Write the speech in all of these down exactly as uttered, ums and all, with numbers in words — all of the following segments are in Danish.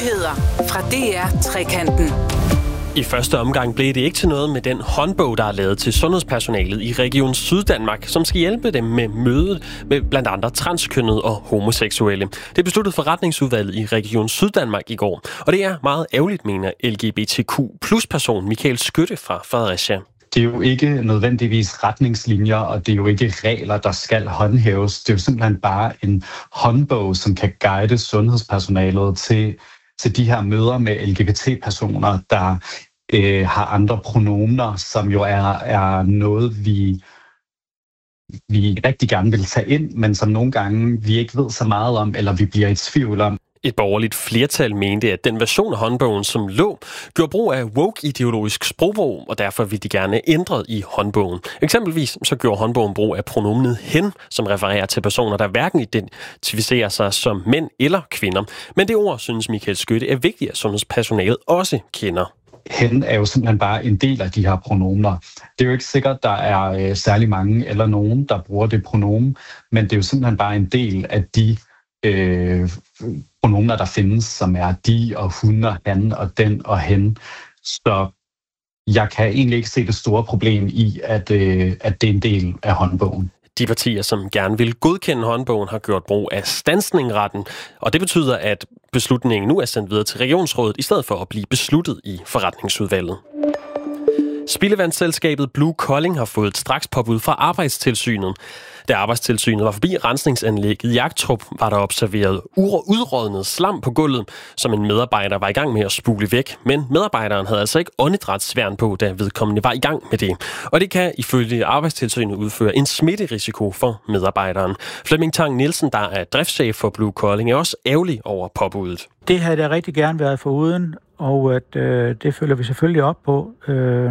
Nyheder fra D R Trekanten. I første omgang blev det ikke til noget med den håndbog, der er lavet til sundhedspersonalet i Region Syddanmark, som skal hjælpe dem med mødet med blandt andre transkønnede og homoseksuelle. Det besluttede forretningsudvalget i Region Syddanmark i går, og det er meget ærgerligt, mener L G B T Q plus person Michael Skytte fra Fredericia. Det er jo ikke nødvendigvis retningslinjer, og det er jo ikke regler, der skal håndhæves. Det er jo simpelthen bare en håndbog, som kan guide sundhedspersonalet til, til de her møder med L G B T-personer, der øh, har andre pronomener, som jo er, er noget, vi, vi rigtig gerne vil tage ind, men som nogle gange vi ikke ved så meget om, eller vi bliver i tvivl om. Et borgerligt flertal mente, at den version af håndbogen, som lå, gjorde brug af woke-ideologisk sprogbrug, og derfor ville de gerne ændret i håndbogen. Eksempelvis så gjorde håndbogen brug af pronomenet hen, som refererer til personer, der hverken identificerer sig som mænd eller kvinder. Men det ord, synes Michael Skytte, er vigtigt, at sundhedspersonalet også kender. Hen er jo simpelthen bare en del af de her pronomener. Det er jo ikke sikkert, der er øh, særlig mange eller nogen, der bruger det pronomen, men det er jo simpelthen bare en del af de øh, pronomener, der findes, som er de og hun og han og den og hen. Så jeg kan egentlig ikke se det store problem i, at, øh, at det er en del af håndbogen. De partier, som gerne vil godkende håndbogen, har gjort brug af standsningretten, og det betyder, at beslutningen nu er sendt videre til regionsrådet, i stedet for at blive besluttet i forretningsudvalget. Spildevandsselskabet Blue Kolding har fået et strakspåbud fra Arbejdstilsynet. Da Arbejdstilsynet var forbi rensningsanlægget i Jagtrup, var der observeret udrådnet slam på gulvet, som en medarbejder var i gang med at spule væk. Men medarbejderen havde altså ikke åndedrætsværn på, da vedkommende var i gang med det. Og det kan ifølge Arbejdstilsynet udføre en smitterisiko for medarbejderen. Flemming Tang Nielsen, der er driftschef for Blue Kolding, er også ærgerlig over påbuddet. Det havde jeg rigtig gerne været foruden, og at, øh, det følger vi selvfølgelig op på. Øh,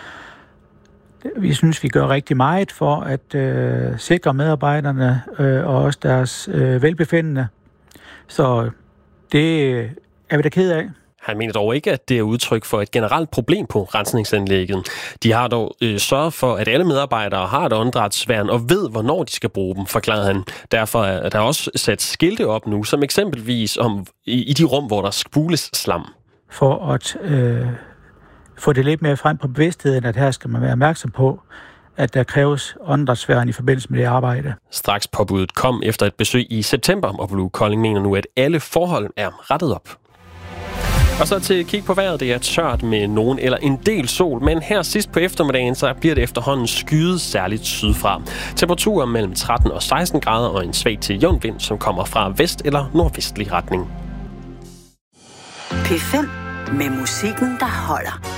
vi synes, vi gør rigtig meget for at øh, sikre medarbejderne øh, og også deres øh, velbefindende. Så det er vi da ked af. Han mener dog ikke, at det er udtryk for et generelt problem på rensningsanlægget. De har dog øh, sørget for, at alle medarbejdere har et åndedrætsværn og ved, hvornår de skal bruge dem, forklarede han. Derfor er der også sat skilte op nu, som eksempelvis om i, i de rum, hvor der spules slam. For at øh, få det lidt mere frem på bevidstheden, at her skal man være opmærksom på, at der kræves åndedrætsværn i forbindelse med det arbejde. Straks påbuddet kom efter et besøg i september, og Blue Kolding mener nu, at alle forhold er rettet op. Og så til kig på vejret. Det er tørt med nogen eller en del sol, men her sidst på eftermiddagen, så bliver det efterhånden skyet, særligt sydfra. Temperaturer mellem tretten og seksten grader og en svag til jævn vind, som kommer fra vest- eller nordvestlig retning. P fem med musikken, der holder.